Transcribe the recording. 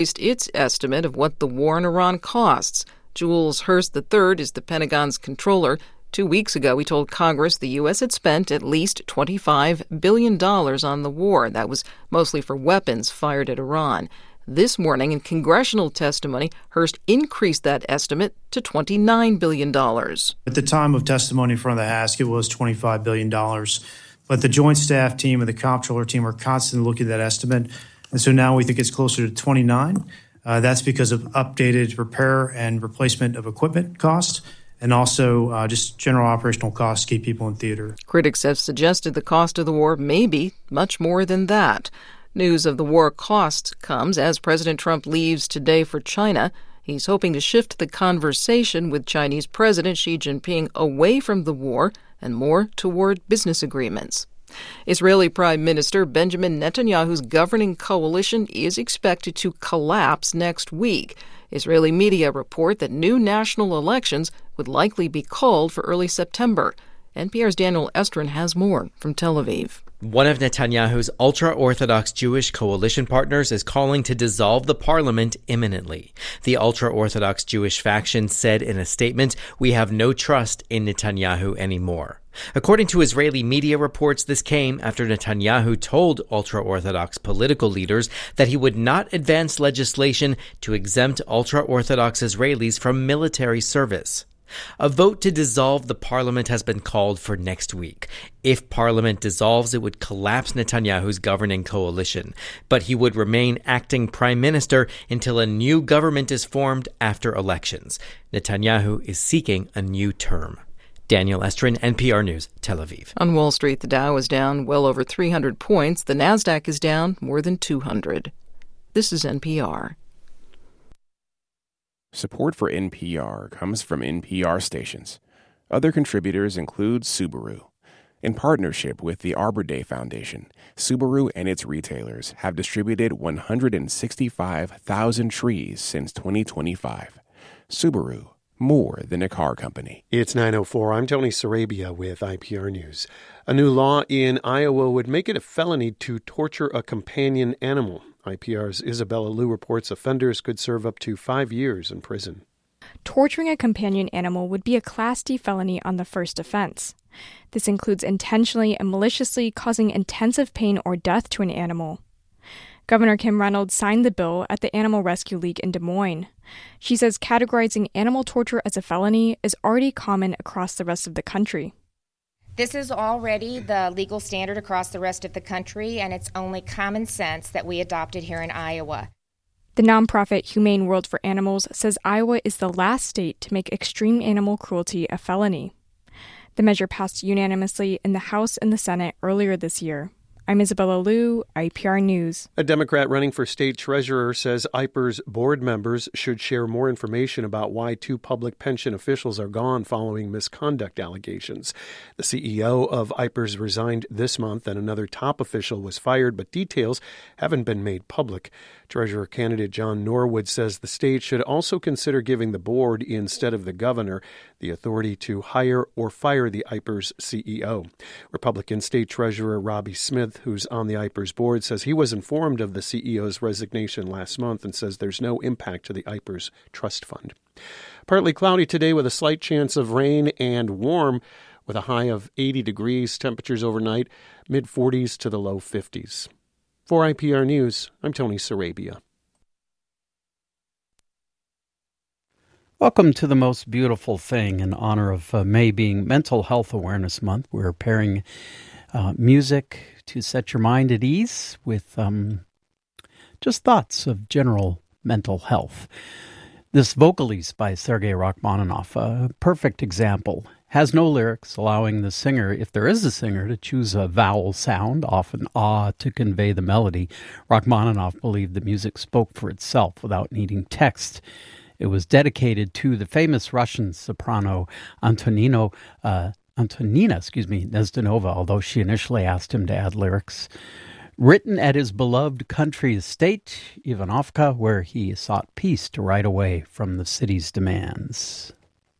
its estimate of what the war in Iran costs. Jules Hurst III is the Pentagon's controller. 2 weeks ago, he told Congress the U.S. had spent at least $25 billion on the war. That was mostly for weapons fired at Iran. This morning, in congressional testimony, Hurst increased that estimate to $29 billion. At the time of testimony in front of the House, it was $25 billion. But the Joint Staff team and the Comptroller team are constantly looking at that estimate. And so now we think it's closer to 29. That's because of updated repair and replacement of equipment costs and also just general operational costs to keep people in theater. Critics have suggested the cost of the war may be much more than that. News of the war costs comes as President Trump leaves today for China. He's hoping to shift the conversation with Chinese President Xi Jinping away from the war and more toward business agreements. Israeli Prime Minister Benjamin Netanyahu's governing coalition is expected to collapse next week. Israeli media report that new national elections would likely be called for early September. NPR's Daniel Estrin has more from Tel Aviv. One of Netanyahu's ultra-Orthodox Jewish coalition partners is calling to dissolve the parliament imminently. The ultra-Orthodox Jewish faction said in a statement, "We have no trust in Netanyahu anymore." According to Israeli media reports, this came after Netanyahu told ultra-Orthodox political leaders that he would not advance legislation to exempt ultra-Orthodox Israelis from military service. A vote to dissolve the parliament has been called for next week. If parliament dissolves, it would collapse Netanyahu's governing coalition, but he would remain acting prime minister until a new government is formed after elections. Netanyahu is seeking a new term. Daniel Estrin, NPR News, Tel Aviv. On Wall Street, the Dow is down well over 300 points. The Nasdaq is down more than 200. This is NPR. Support for NPR comes from NPR stations. Other contributors include Subaru. In partnership with the Arbor Day Foundation, Subaru and its retailers have distributed 165,000 trees since 2025. Subaru, more than a car company. It's 9:04. I'm Tony Sarabia with IPR News. A new law in Iowa would make it a felony to torture a companion animal. IPR's Isabella Liu reports offenders could serve up to 5 years in prison. Torturing a companion animal would be a Class D felony on the first offense. This includes intentionally and maliciously causing intensive pain or death to an animal. Governor Kim Reynolds signed the bill at the Animal Rescue League in Des Moines. She says categorizing animal torture as a felony is already common across the rest of the country. This is already the legal standard across the rest of the country, and it's only common sense that we adopted here in Iowa. The nonprofit Humane World for Animals says Iowa is the last state to make extreme animal cruelty a felony. The measure passed unanimously in the House and the Senate earlier this year. I'm Isabella Liu, IPR News. A Democrat running for state treasurer says IPER's board members should share more information about why 2 public pension officials are gone following misconduct allegations. The CEO of IPER's resigned this month and another top official was fired, but details haven't been made public. Treasurer candidate John Norwood says the state should also consider giving the board, instead of the governor, the authority to hire or fire the IPER's CEO. Republican State Treasurer Robbie Smith, who's on the IPER's board, says he was informed of the CEO's resignation last month and says there's no impact to the IPER's trust fund. Partly cloudy today with a slight chance of rain and warm with a high of 80 degrees. Temperatures overnight, mid-40s to the low 50s. For IPR News, I'm Tony Sarabia. Welcome to The Most Beautiful Thing in honor of May being Mental Health Awareness Month. We're pairing music to set your mind at ease with just thoughts of general mental health. This Vocalise by Sergei Rachmaninoff, a perfect example, has no lyrics, allowing the singer, if there is a singer, to choose a vowel sound, often ah, to convey the melody. Rachmaninoff believed the music spoke for itself without needing text. It was dedicated to the famous Russian soprano Antonina Nezdanova, although she initially asked him to add lyrics. Written at his beloved country estate, Ivanovka, where he sought peace to ride away from the city's demands.